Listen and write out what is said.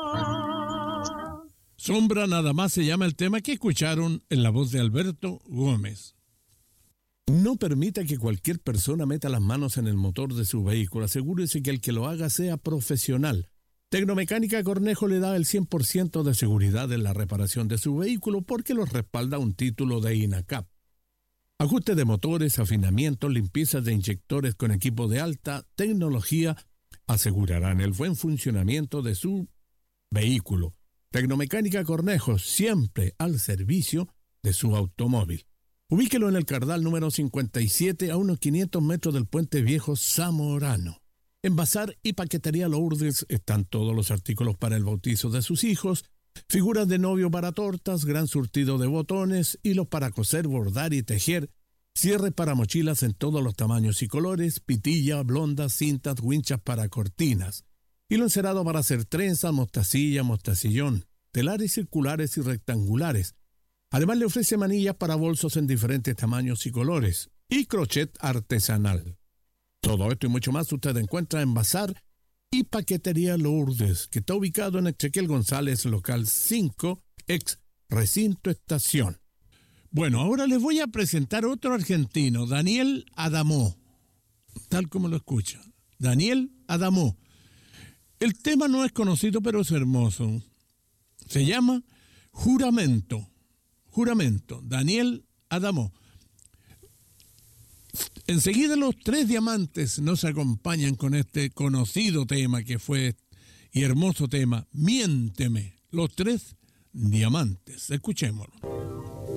Sombra nada más se llama el tema que escucharon en la voz de Alberto Gómez. No permita que cualquier persona meta las manos en el motor de su vehículo. Asegúrese que el que lo haga sea profesional. Tecnomecánica Cornejo le da el 100% de seguridad en la reparación de su vehículo porque lo respalda un título de INACAP. Ajuste de motores, afinamiento, limpieza de inyectores con equipo de alta tecnología asegurarán el buen funcionamiento de su vehículo. Tecnomecánica Cornejo, siempre al servicio de su automóvil. Ubíquelo en el Cardal número 57 a unos 500 metros del Puente Viejo Zamorano. En Bazar y Paquetería Lourdes están todos los artículos para el bautizo de sus hijos, figuras de novio para tortas, gran surtido de botones, hilos para coser, bordar y tejer, cierres para mochilas en todos los tamaños y colores, pitilla, blondas, cintas, winchas para cortinas, hilo encerado para hacer trenzas, mostacilla, mostacillón, telares circulares y rectangulares. Además le ofrece manillas para bolsos en diferentes tamaños y colores y crochet artesanal. Todo esto y mucho más usted encuentra en Bazar y Paquetería Lourdes, que está ubicado en Ezequiel González, local 5, ex Recinto Estación. Bueno, ahora les voy a presentar otro argentino, Daniel Adamó, tal como lo escucha. Daniel Adamó. El tema no es conocido, pero es hermoso. Se llama Juramento. Juramento, Daniel Adamó. Enseguida los tres diamantes nos acompañan con este conocido tema que fue y hermoso tema, Miénteme, los tres diamantes. Escuchémoslo.